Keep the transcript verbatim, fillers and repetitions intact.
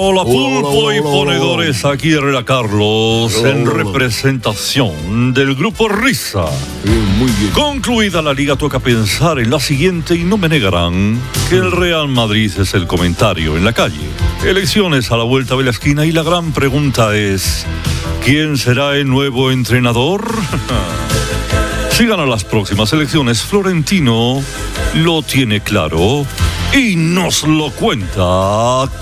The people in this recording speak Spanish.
hola, pulpo hola, y hola, ponedores. Aquí Herrera Carlos Hola, en hola, hola. representación del grupo Risa. Bien, muy bien. Concluida la liga, toca pensar en la siguiente y no me negarán que el Real Madrid es el comentario en la calle. Elecciones a la vuelta de la esquina y la gran pregunta es: ¿quién será el nuevo entrenador? Si gana las próximas elecciones, Florentino lo tiene claro y nos lo cuenta